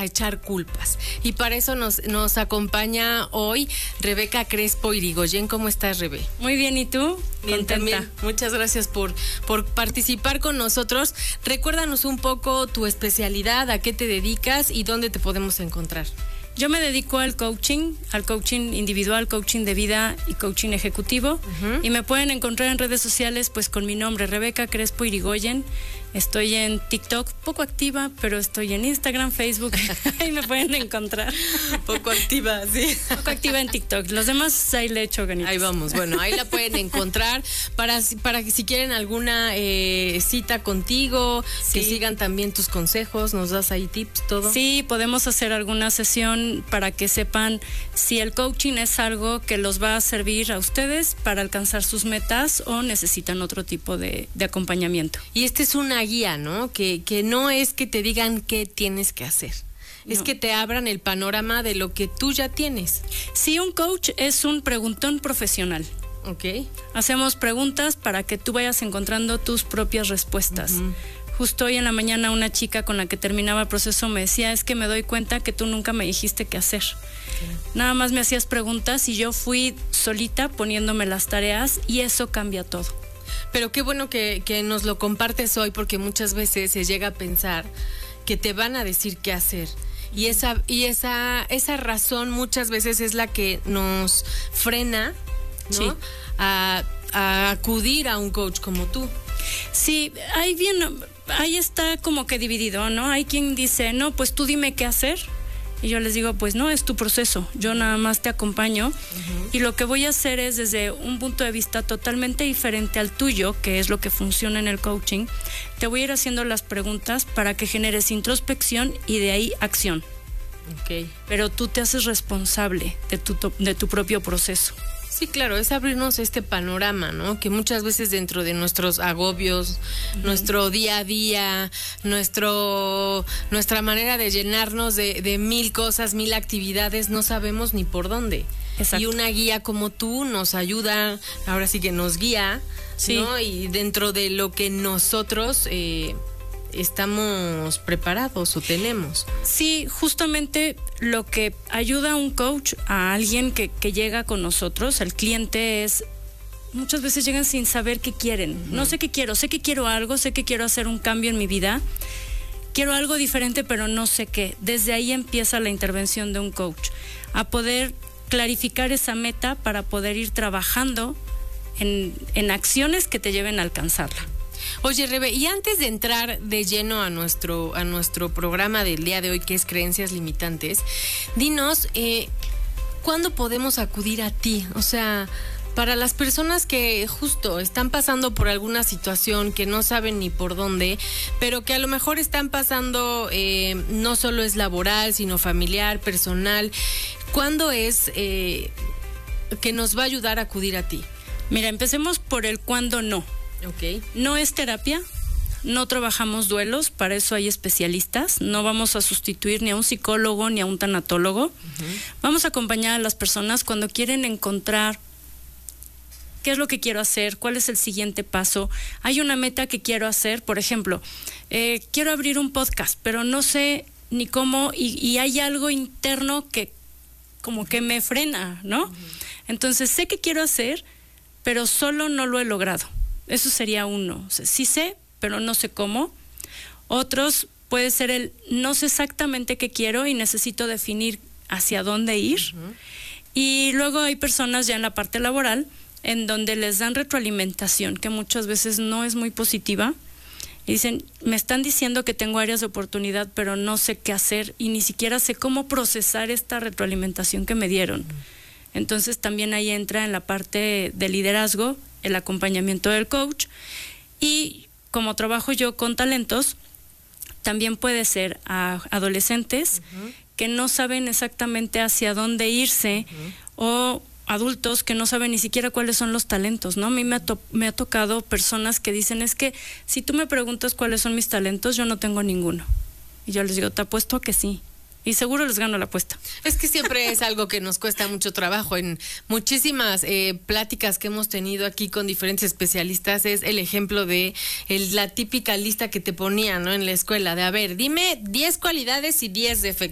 a echar culpas. Y para eso nos acompaña hoy Rebeca Crespo Irigoyen. ¿Cómo estás, Rebe? Muy bien, ¿y tú? Bien, también. Muchas gracias por participar con nosotros. Recuérdanos un poco tu especialidad, a qué te dedicas y dónde te podemos encontrar. Yo me dedico al coaching individual, coaching de vida y coaching ejecutivo. Y me pueden encontrar en redes sociales pues con mi nombre, Rebeca Crespo Irigoyen. Estoy en TikTok, poco activa, pero estoy en Instagram, Facebook, ahí me pueden encontrar. Poco activa, sí. Poco activa en TikTok, los demás ahí le echo ganitas. Ahí vamos, bueno, ahí la pueden encontrar para que si quieren alguna cita contigo, sí. Que sigan también tus consejos, nos das ahí tips, todo. Sí, podemos hacer alguna sesión para que sepan si el coaching es algo que los va a servir a ustedes para alcanzar sus metas o necesitan otro tipo de acompañamiento. Y esta es una guía, ¿no? Que no es que te digan qué tienes que hacer. Es que te abran el panorama de lo que tú ya tienes. Sí, un coach es un preguntón profesional. Ok. Hacemos preguntas para que tú vayas encontrando tus propias respuestas. Justo hoy en la mañana una chica con la que terminaba el proceso me decía, es que me doy cuenta que tú nunca me dijiste qué hacer. Nada más me hacías preguntas y yo fui solita poniéndome las tareas y eso cambia todo. Pero qué bueno que nos lo compartes hoy, porque muchas veces se llega a pensar que te van a decir qué hacer. Y esa razón muchas veces es la que nos frena, ¿no? Sí. A acudir a un coach como tú. Sí, ahí está como que dividido, ¿no? Hay quien dice, no, pues tú dime qué hacer. Y yo les digo, pues no, es tu proceso, yo nada más te acompaño y lo que voy a hacer es desde un punto de vista totalmente diferente al tuyo, que es lo que funciona en el coaching, te voy a ir haciendo las preguntas para que generes introspección y de ahí acción. Okay. Pero tú te haces responsable de tu propio proceso. Sí, claro, es abrirnos este panorama, ¿no? Que muchas veces dentro de nuestros agobios, nuestro día a día, nuestra manera de llenarnos de mil cosas, mil actividades, no sabemos ni por dónde. Exacto. Y una guía como tú nos ayuda, ahora sí que nos guía, sí. ¿no? Y dentro de lo que nosotros estamos preparados o tenemos. Sí, justamente lo que ayuda a un coach, a alguien que llega con nosotros, al cliente, es muchas veces llegan sin saber qué quieren. No sé qué quiero, sé que quiero algo, sé que quiero hacer un cambio en mi vida, quiero algo diferente, pero no sé qué. Desde ahí empieza la intervención de un coach, a poder clarificar esa meta para poder ir trabajando en acciones que te lleven a alcanzarla. Oye, Rebe, y antes de entrar de lleno a nuestro programa del día de hoy, que es Creencias Limitantes, dinos, ¿cuándo podemos acudir a ti? O sea, para las personas que justo están pasando por alguna situación que no saben ni por dónde, pero que a lo mejor están pasando, no solo es laboral, sino familiar, personal, ¿cuándo es que nos va a ayudar a acudir a ti? Mira, empecemos por el cuándo no. Okay. No es terapia, no trabajamos duelos, para eso hay especialistas, no vamos a sustituir ni a un psicólogo ni a un tanatólogo. Vamos a acompañar a las personas cuando quieren encontrar qué es lo que quiero hacer, cuál es el siguiente paso. Hay una meta que quiero hacer, por ejemplo, quiero abrir un podcast, pero no sé ni cómo y hay algo interno que como que me frena, ¿no? Entonces sé que quiero hacer, pero solo no lo he logrado. Eso sería uno. O sea, sí sé, pero no sé cómo. Otros puede ser el no sé exactamente qué quiero y necesito definir hacia dónde ir. Y luego hay personas ya en la parte laboral en donde les dan retroalimentación, que muchas veces no es muy positiva. Y dicen, me están diciendo que tengo áreas de oportunidad, pero no sé qué hacer y ni siquiera sé cómo procesar esta retroalimentación que me dieron. Entonces también ahí entra en la parte de liderazgo, el acompañamiento del coach. Y como trabajo yo con talentos, también puede ser a adolescentes que no saben exactamente hacia dónde irse o adultos que no saben ni siquiera cuáles son los talentos, ¿no? A mí me ha tocado personas que dicen, es que si tú me preguntas cuáles son mis talentos, yo no tengo ninguno. Y yo les digo, te apuesto que sí. Y seguro les gano la apuesta. Es que siempre es algo que nos cuesta mucho trabajo. En muchísimas pláticas que hemos tenido aquí con diferentes especialistas es el ejemplo de la típica lista que te ponían, ¿no? En la escuela, de a ver, dime 10 cualidades y 10 defectos.